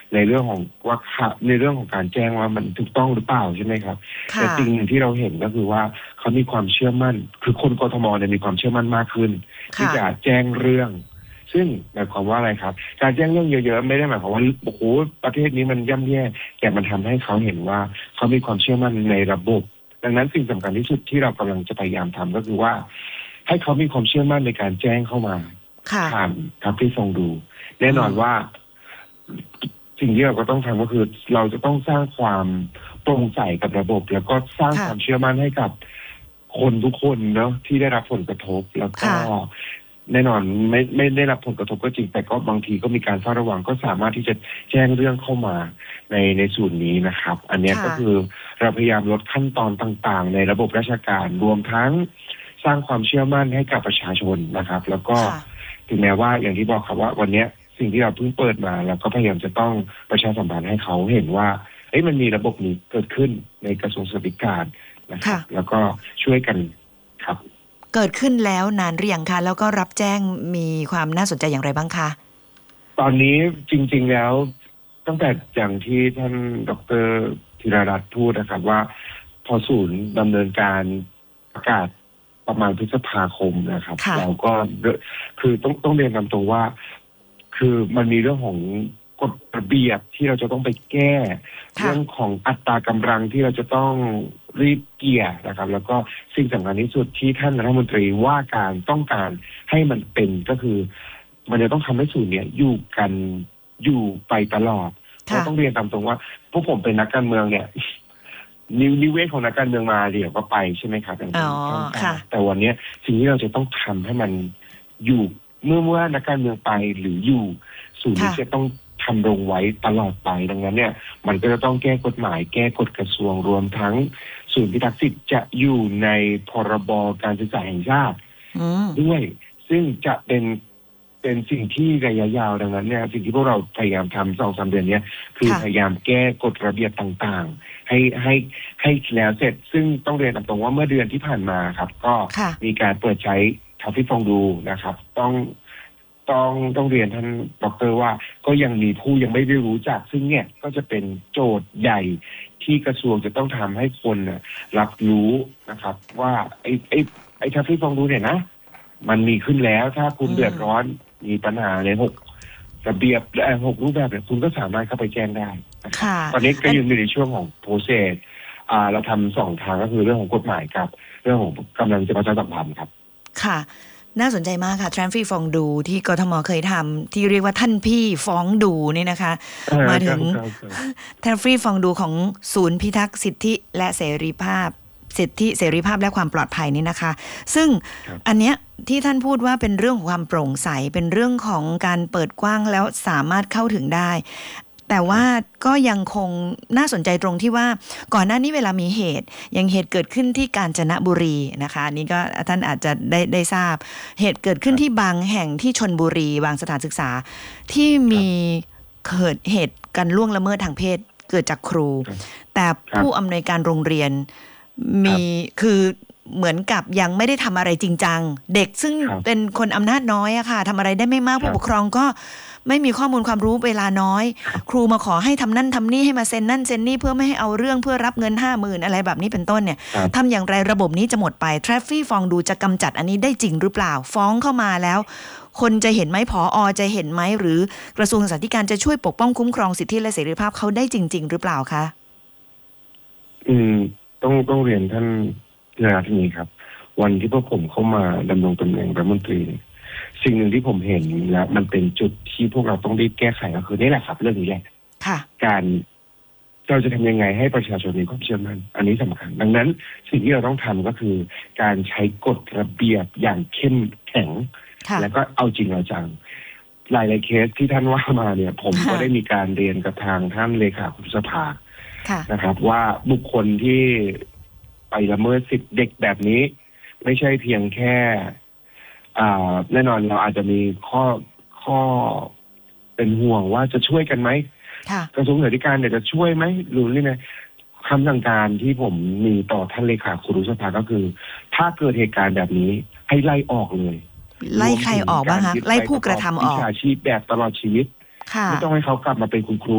ในเรื่องของว่าในเรื่องของการแจ้งว่ามันถูกต้องหรือเปล่าใช่ไหมครับแต่ค่ะสิ่งหนึ่งที่เราเห็นก็คือว่าเขามีความเชื่อมั่นคือคนกทมเนี่ยมีความเชื่อมั่นมากขึ้นที่ค่ะจะแจ้งเรื่องซึ่งหมายความว่าอะไรครับการแจ้งเรื่องเยอะๆไม่ได้หมายความว่าโอ้โหประเทศนี้มันย่ำแย่แต่มันทำให้เขาเห็นว่าเขามีความเชื่อมั่นในระบบดังนั้นสิ่งสำคัญที่สุดที่เรากำลังจะพยายามทำก็คือว่าให้เขามีความเชื่อมั่นในการแจ้งเข้ามาค่ะผ่านทับที่ฟองดูแน่นอนว่าสิ่งที่เราก็ต้องทำก็คือเราจะต้องสร้างความโปร่งใสกับระบบ แล้วก็สร้างความเชื่อมั่นให้กับคนทุกคนเนาะที่ได้รับผลกระทบแล้วก็แน่นอนไม่ได้รับผลกระทบก็จริงแต่ก็บางทีก็มีการเฝ้าระวังก็สามารถที่จะแจ้งเรื่องเข้ามาในส่วนนี้นะครับอันนี้ก็คือเราพยายามลดขั้นตอนต่างๆในระบบราชการรวมทั้งสร้างความเชื่อมั่นให้กับประชาชนนะครับแล้วก็ถึงแม้ว่าอย่างที่บอกครับว่าวันนี้สิ่งที่เราเพิ่งเปิดมาเราก็พยายามจะต้องประชาสัมพันธ์ให้เขาเห็นว่ามันมีระบบนี้เกิดขึ้นในกระทรวงสวัสดิการนะครับแล้วก็ช่วยกันครับเกิดขึ้นแล้วนานหรือยังคะแล้วก็รับแจ้งมีความน่าสนใจอย่างไรบ้างคะตอนนี้จริงๆแล้วตั้งแต่อย่างที่ท่านดร.ธีรรัตน์พูดนะครับว่าพอศูนย์ดำเนินการประกาศประมาณพฤษภาคมนะครับเราก็คือต้องเรียนตามตรงว่าคือมันมีเรื่องของกฎระเบียบที่เราจะต้องไปแก้เรื่องของอัตรากำลังที่เราจะต้องรีบเกี่ยนะครับแล้วก็สิ่งสำคัญที่สุดที่ท่านรัฐมนตรีว่าการต้องการให้มันเป็นก็คือมันจะต้องทำให้ศูนย์เนี่ยอยู่ไปตลอดเพราะต้องเรียนตามตรงว่าพวกผมเป็นนักการเมืองเนี่ยนิเวศของนักการเมืองมาเดี๋ยวก็ไปใช่ไหมครับแต่วันนี้สิ่งที่เราจะต้องทำให้มันอยู่เมื่อนักการเมืองไปหรืออยู่ศูนย์นี้จะต้องทำรงไว้ตลอดไปดังนั้นเนี่ยมันก็จะต้องแก้กฎหมายแก้กฎกระทรวงรวมทั้งศูนย์พิทักษ์สิทธิ์จะอยู่ในพรบการศึกษาแห่งชาติด้วยซึ่งจะเป็นสิ่งที่ระยะยาวดังนั้นเนี่ยสิ่งที่พวกเราพยายามทำ 2-3 เดือนนี้คือพยายามแก้กฎระเบียบต่างๆให้แล้วเสร็จซึ่งต้องเรียนตรงว่าเมื่อเดือนที่ผ่านมาครับก็มีการเปิดใช้ทับที่ฟองดูนะครับต้องเรียนท่านดร.ว่าก็ยังมีผู้ยังไม่ได้รู้จักซึ่งเนี่ยก็จะเป็นโจทย์ใหญ่ที่กระทรวงจะต้องทำให้คนรับรู้นะครับว่าไอ้ทับที่ฟองดูเนี่ยนะมันมีขึ้นแล้วถ้าคุณเดือดร้อนมีปัญหาใน6ระเบียบและ6รูปแบบเนี่ยคุณก็สามารถเข้าไปแจ้งได้ตอนนี้ก็ยังอยู่ในช่วงของโปรเซสเราทำ2 ทางก็คือเรื่องของกฎหมายกับเรื่องของกำลังจะประชาสัมพันธ์ครับค่ะน่าสนใจมากค่ะทรานฟี่ฟองดูที่กทมเคยทำที่เรียกว่าท่านพี่ฟ้องดูนี่นะคะมาถึงทรานฟี่ฟองดูของศูนย์พิทักษ์สิทธิและเสรีภาพและความปลอดภัยนี่นะคะซึ่งอันเนี้ยที่ท่านพูดว่าเป็นเรื่องของความโปร่งใสเป็นเรื่องของการเปิดกว้างแล้วสามารถเข้าถึงได้แต่ว่าก็ยังคงน่าสนใจตรงที่ว่าก่อนหน้านี้เวลามีเหตุเกิดขึ้นที่กาญจนบุรีนะคะนี่ก็ท่านอาจจะได้ทราบเหตุเกิดขึ้นที่บางแห่งที่ชลบุรีบางสถานศึกษาที่มีเกิดเหตุการล่วงละเมิดทางเพศเกิดจากครูแต่ผู้อำนวยการโรงเรียนมีคือเหมือนกับยังไม่ได้ทำอะไรจริงจังเด็กซึ่งเป็นคนอำนาจน้อยอะค่ะทำอะไรได้ไม่มากผู้ปกครองก็ไม่มีข้อมูลความรู้เวลาน้อยครูมาขอให้ทำนั่นทำนี่ให้มาเซ็นนั่นเซ็นนี่เพื่อไม่ให้เอาเรื่องเพื่อรับเงิน 50,000 อะไรแบบนี้เป็นต้นเนี่ยทำอย่างไรระบบนี้จะหมดไปทราฟฟี่ฟองดูจะกำจัดอันนี้ได้จริงหรือเปล่าฟ้องเข้ามาแล้วคนจะเห็นไหมผอ.จะเห็นไหมหรือกระทรวงศึกษาธิการจะช่วยปกป้องคุ้มครองสิทธิและเสรีภาพเขาได้จริงๆหรือเปล่าคะต้องเรียนท่านธีรรัตน์นี้ครับวันที่พวกผมเข้ามาดำรงตำแหน่งรัฐมนตรีสิ่งหนึ่งที่ผมเห็นและมันเป็นจุดที่พวกเราต้องรีบแก้ไขก็คือนี่แหละครับเรื่องนี้แหละการเราจะทำยังไงให้ประชาชนมีความเชื่อมั่นอันนี้สำคัญดังนั้นสิ่งที่เราต้องทำก็คือการใช้กฎระเบียบอย่างเข้มแข็งแล้วก็เอาจริงเอาจังหลายๆเคสที่ท่านว่ามาเนี่ยผมก็ได้มีการเรียนกับทางท่านเลขาธิการสภานะครับว่าบุคคลที่ไปละเมิดสิทธิเด็กแบบนี้ไม่ใช่เพียงแค่แน่นอนเราอาจจะมีข้อเป็นห่วงว่าจะช่วยกันไหมกระทรวงศึกษาธิการเนี่ยจะช่วยไหมหรือนี่นะคำสั่งการที่ผมมีต่อท่านเลขาธิการสภาก็คือถ้าเกิดเหตุการณ์แบบนี้ให้ไล่ออกเลยไล่ใครออกบ้างคะไล่ผู้กระทำออกวิชาชีพแบบตลอดชีวิตไม่ต้องให้เขากลับมาเป็นคุณครู